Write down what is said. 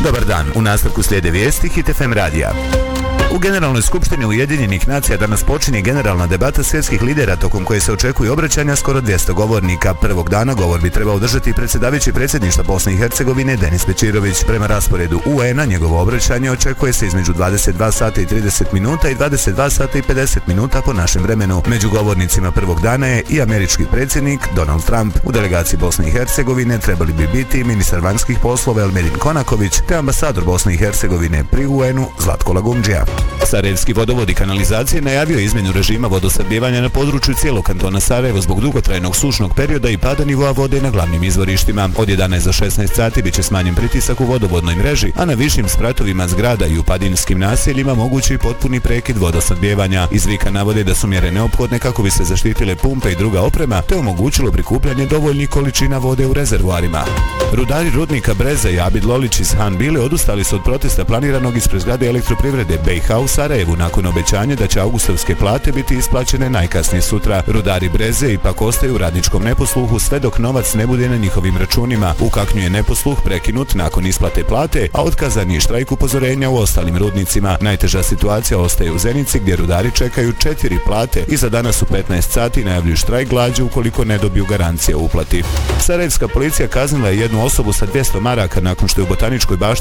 Dobar dan, u nastavku slijede vijesti Hit FM radija. U Generalnoj skupštini Ujedinjenih nacija danas počinje generalna debata svjetskih lidera tokom koje se očekuju obraćanja skoro 200 govornika. Prvog dana govor bi trebao održati predsjedavajući predsjedništva Bosne i Hercegovine Denis Bećirović. Prema rasporedu UN-a njegovo obraćanje očekuje se između 22 sata i 30 minuta i 22 sata i 50 minuta po našem vremenu. Među govornicima prvog dana je i američki predsjednik Donald Trump. U delegaciji Bosne i Hercegovine trebali bi biti ministar vanjskih poslova Elmedin Konaković te ambasador Bosne i Hercegovine pri UN-u Zlatko Lagundžija. Sarajevski vodovod i kanalizacije najavio izmjenu režima vodosnabdijevanja na području cijelog kantona Sarajevo zbog dugotrajnog sušnog perioda i pada nivoa vode na glavnim izvorištima. Od 11 do 16 sati biće smanjen pritisak u vodovodnoj mreži, a na višim spratovima zgrada i u padinskim naseljima mogući potpuni prekid vodosnabdijevanja. Iz Vika navode da su mjere neophodne kako bi se zaštitile pumpe i druga oprema, te omogućilo prikupljanje dovoljnih količina vode u rezervoarima. Rudari rudnika Breza i Abid Lolić iz Han Bile odustali su od protesta planiranog ispred zgrade elektroprivrede BiH u Sarajevu nakon obećanja da će augustovske plate biti isplaćene najkasnije sutra. Rudari Breze ipak ostaju u radničkom neposluhu sve dok novac ne bude na njihovim računima. U Kaknju je neposluh prekinut nakon isplate plate, a otkazan je štrajk upozorenja u ostalim rudnicima. Najteža situacija ostaje u Zenici gdje rudari čekaju 4 plate i za danas u 15 sati najavljuju štrajk glađu ukoliko ne dobiju garancije o uplati. Sarajevska policija kaznila je jednu osobu sa 200 maraka nakon što je u botaničkoj bašti